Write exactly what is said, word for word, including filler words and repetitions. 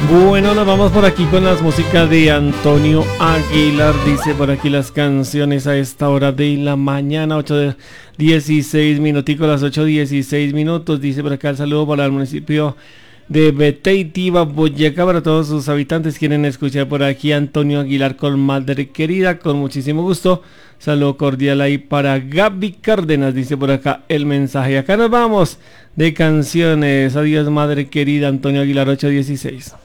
Bueno, nos vamos por aquí con las músicas de Antonio Aguilar. Dice por aquí las canciones a esta hora de la mañana, ocho de dieciséis minuticos, las ocho dieciséis minutos. Dice por acá el saludo para el municipio de Beteitiva, Boyacá, para todos sus habitantes. Quieren escuchar por aquí a Antonio Aguilar con Madre Querida, con muchísimo gusto. Saludo cordial ahí para Gaby Cárdenas, dice por acá el mensaje. Acá nos vamos de canciones. Adiós Madre Querida, Antonio Aguilar, ocho dieciséis.